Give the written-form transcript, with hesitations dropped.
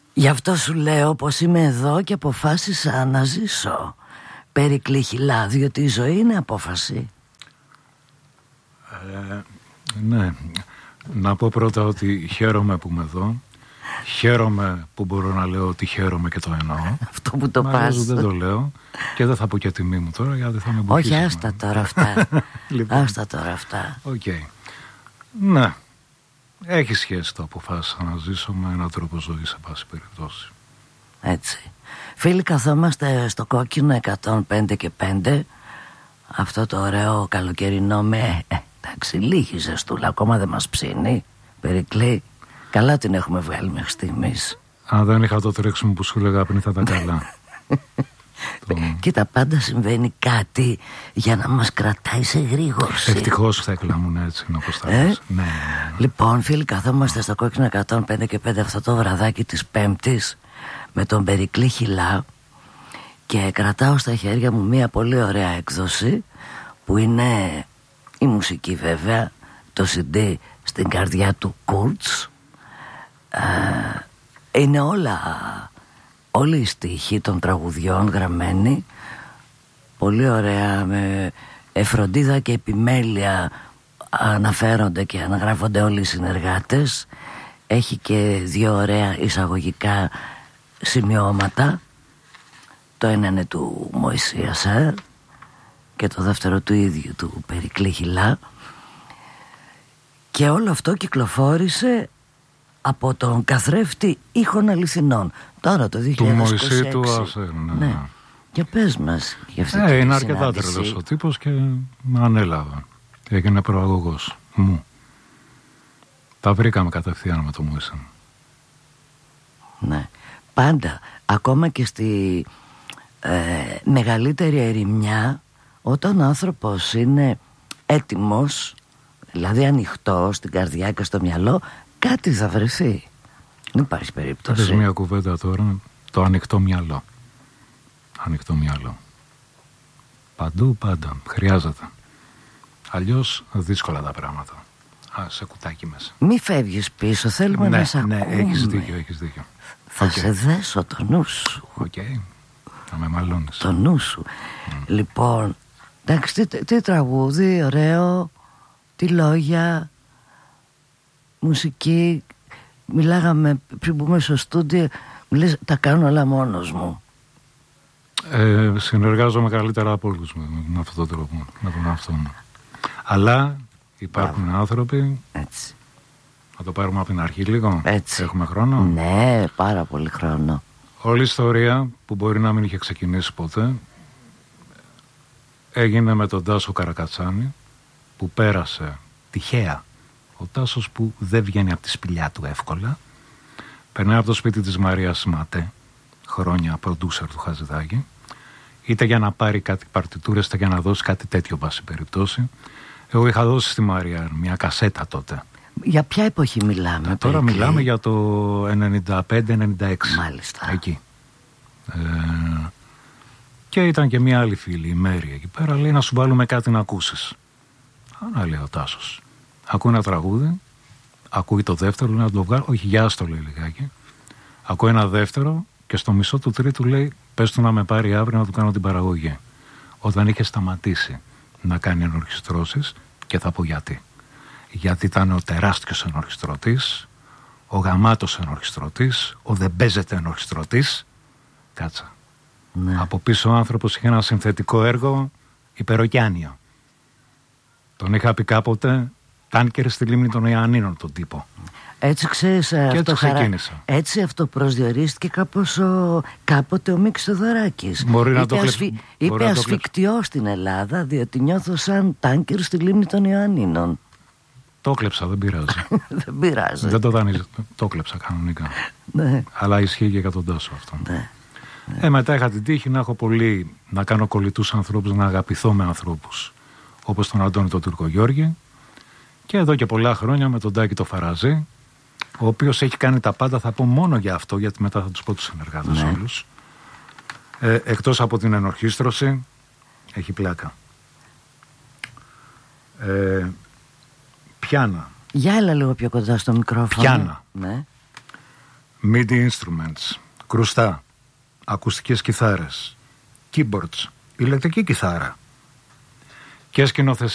Γι' αυτό σου λέω πως είμαι εδώ και αποφάσισα να ζήσω. Περικλή Χιλά, διότι η ζωή είναι απόφαση. Ναι. Να πω πρώτα ότι χαίρομαι που είμαι εδώ. Χαίρομαι που μπορώ να λέω ότι χαίρομαι και το εννοώ. Αυτό που το πας. Δεν το λέω και δεν θα πω και τιμή μου τώρα, γιατί θα με μπουκίσουμε. Όχι, άστα τώρα αυτά. Λοιπόν, άστα τώρα αυτά. Οκ. Ναι. Έχει σχέση το αποφάσισα να ζήσω με έναν τρόπο ζωής σε πάση περιπτώσει. Έτσι. Φίλοι, καθόμαστε στο κόκκινο 105 και 5. Αυτό το ωραίο καλοκαιρινό με... εντάξει, λίγη ζεστούλα, ακόμα δεν μας ψήνει. Περικλή, καλά την έχουμε βγάλει μέχρι στιγμής. Αν δεν είχα το τρέξιμο που σου έλεγα πριν θα ήταν καλά. Κοίτα, πάντα συμβαίνει κάτι για να μας κρατάει σε γρήγορση. Ευτυχώς θα εκλαμούν έτσι, όπως θα λες. Ναι. Λοιπόν, φίλοι, καθόμαστε στο κόκκινο 105 και 5 αυτό το βραδάκι της Πέμπτης με τον Περικλή Χιλά και κρατάω στα χέρια μου μια πολύ ωραία έκδοση που είναι η μουσική, βέβαια, το CD στην καρδιά του Κούρτς. Είναι όλοι οι στίχοι των τραγουδιών γραμμένοι πολύ ωραία, με φροντίδα και επιμέλεια αναφέρονται και αναγράφονται όλοι οι συνεργάτες. Έχει και 2 ωραία εισαγωγικά σημειώματα. Το ένα είναι του Μωυσή Ασέρ και το δεύτερο του ίδιου του Περικλή Χιλά. Και όλο αυτό κυκλοφόρησε από τον καθρέφτη ήχων αληθινών. Τώρα το 2026. Του Μωυσή του Ασέρ, ναι. Και πες μας για αυτή τη είναι αρκετά τρελός ο τύπος και με ανέλαβε. Έγινε προαγωγός μου. Τα βρήκαμε κατευθείαν με το Μωυσή. Ναι. Πάντα, ακόμα και στη μεγαλύτερη ερημιά, όταν ο άνθρωπος είναι έτοιμος, δηλαδή ανοιχτός στην καρδιά και στο μυαλό, κάτι θα βρεθεί. Δεν υπάρχει περίπτωση. Πες μια κουβέντα τώρα, το ανοιχτό μυαλό. Ανοιχτό μυαλό. Παντού, πάντα. Χρειάζεται. Αλλιώς δύσκολα τα πράγματα. Σε κουτάκι μέσα. Μη φεύγεις πίσω, θέλουμε να σε ακούμε. Ναι, έχεις δίκιο. Θα σε δέσω το νου σου. Οκ. Θα με μαλώνεις. Το νου σου. Λοιπόν, εντάξει, τι τραγούδι, ωραίο, τι λόγια, μουσική. Μιλάγαμε πριν μπούμε στο στούντιο, λες, τα κάνω όλα μόνος μου. Συνεργάζομαι καλύτερα από όλους με αυτόν τον τρόπο, με τον εαυτό μου. Αλλά υπάρχουν άνθρωποι. Έτσι. Να το πάρουμε από την αρχή λίγο. Έτσι. Έχουμε χρόνο. Ναι, πάρα πολύ χρόνο. Όλη η ιστορία που μπορεί να μην είχε ξεκινήσει ποτέ έγινε με τον Τάσο Καρακατσάνη, που πέρασε τυχαία. Ο Τάσος που δεν βγαίνει από τη σπηλιά του εύκολα. Περνάει από το σπίτι της Μαρίας Ματέ, χρόνια προντούσερ του Χατζηδάκη, είτε για να πάρει κάτι παρτιτούρες, είτε για να δώσει κάτι τέτοιο, βάση περιπτώσει. Εγώ είχα δώσει στη Μαρία μια κασέτα τότε. Για ποια εποχή μιλάμε? Τώρα μιλάμε για το 95-96. Μάλιστα. Εκεί. Και ήταν και μια άλλη φίλη, η Μέρη, εκεί πέρα. Λέει να σου βάλουμε κάτι να ακούσεις. Να λέει ο Τάσος. Ακούει ένα τραγούδι, ακούει το δεύτερο, λέει να το βγάλω. Όχι, γεια στο λέει λιγάκι. Ακούει ένα δεύτερο και στο μισό του τρίτου λέει πες του να με πάρει αύριο να του κάνω την παραγωγή. Όταν είχε σταματήσει να κάνει ενορχιστρώσεις, και θα πω γιατί. Γιατί ήταν ο τεράστιος ενορχιστρωτής, ο γαμάτος ενορχιστρωτής, ο δεν παίζεται ενορχιστρωτής. Κάτσα. Ναι. Από πίσω ο άνθρωπος είχε ένα συνθετικό έργο υπεροκιάνιο. Τον είχα πει κάποτε τάνκερ στη λίμνη των Ιωαννίνων τον τύπο. Έτσι ξέρεις, και έτσι ξεκίνησα. Έτσι αυτοπροσδιορίστηκε κάποτε ο Μίκης Θεοδωράκης. Είπε ασφικτιό στην Ελλάδα, διότι νιώθω σαν τάνκερ στη λίμνη των Ιωαννίνων. Το κλέψα, δεν πειράζει. Δεν πειράζει. Δεν το δανείζω, το κλέψα κανονικά. Ναι. Αλλά ισχύει και για τον Τάσο αυτό. Ναι. Μετά είχα την τύχη να έχω πολύ, να κάνω κολλητούς ανθρώπους, να αγαπηθώ με ανθρώπους. Όπως τον Αντώνη τον Τουρκογιώργη. Και εδώ και πολλά χρόνια με τον Τάκη το Φαραζή, ο οποίος έχει κάνει τα πάντα, θα πω μόνο για αυτό, γιατί μετά θα τους πω τους συνεργάτες όλους. Εκτός από την ενορχίστρωση, έχει πλάκα. Πιάνα. Για έλα λίγο πιο κοντά στο μικρόφωνο. Πιάνα. Ναι. MIDI instruments, κρουστά, ακουστικές κιθάρες, keyboards, ηλεκτρική κιθάρα και σκηνοθεσία.